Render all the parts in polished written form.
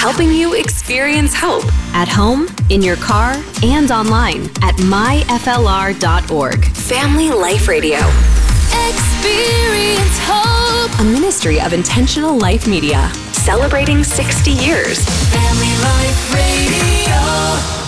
helping you experience hope at home, in your car, and online at myflr.org. Family Life Radio. Experience hope. A ministry of Intentional Life Media. Celebrating 60 years. Family Life Radio.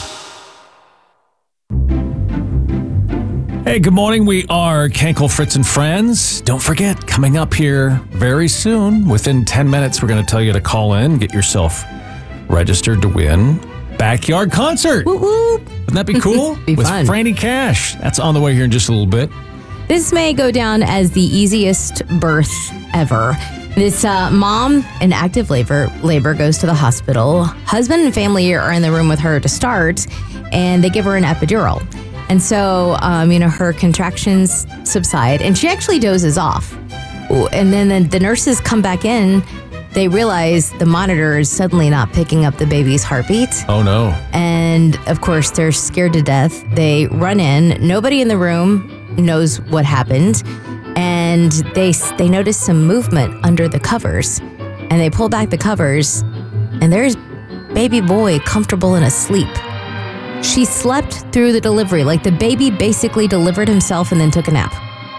Hey, good morning. We are Kenkel, Fritz, and Friends. Don't forget, coming up here very soon, within 10 minutes, we're going to tell you to call in, get yourself registered to win Backyard Concert. Whoop, whoop. Wouldn't that be cool? Be with fun. Franny Cash. That's on the way here in just a little bit. This may go down as the easiest birth ever. This mom in active labor goes to the hospital. Husband and family are in the room with her to start, and they give her an epidural. And so, her contractions subside, and she actually dozes off. And then the nurses come back in. They realize the monitor is suddenly not picking up the baby's heartbeat. Oh, no. And, of course, they're scared to death. They run in. Nobody in the room knows what happened. And they notice some movement under the covers. And they pull back the covers, and there's baby boy comfortable and asleep. She slept through the delivery. Like the baby basically delivered himself and then took a nap.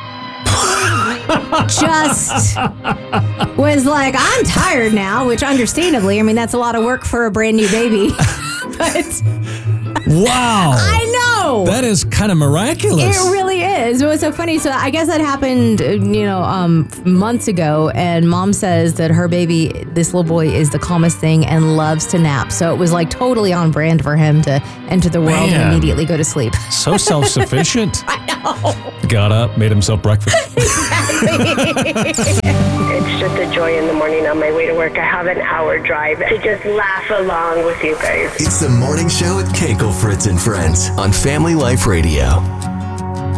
Just was like, I'm tired now, which understandably, that's a lot of work for a brand new baby. But wow. I know. That is kind of miraculous. It really is. It was so funny. So I guess that happened, months ago. And mom says that her baby, this little boy, is the calmest thing and loves to nap. So it was like totally on brand for him to enter the world and immediately go to sleep. So self-sufficient. I know. Got up, made himself breakfast. It's just a joy in the morning on my way to work. I have an hour drive to just laugh along with you guys. It's the morning show with Kenkel, Fritz, and Friends on Family Life Radio.